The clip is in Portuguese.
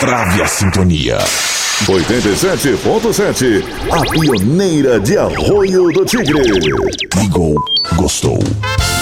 Destrave a sintonia. 87.7, a pioneira de Arroio do Tigre. Ligou, gostou.